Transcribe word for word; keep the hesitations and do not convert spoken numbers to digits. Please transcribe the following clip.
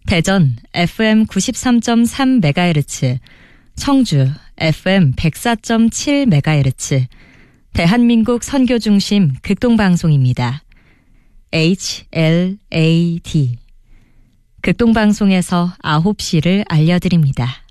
대전 에프엠 구십삼 점 삼 메가헤르츠, 청주 에프엠 백사 점 칠 메가헤르츠, 대한민국 선교중심 극동방송입니다. 에이치엘에이디 극동방송에서 아홉 시를 알려드립니다.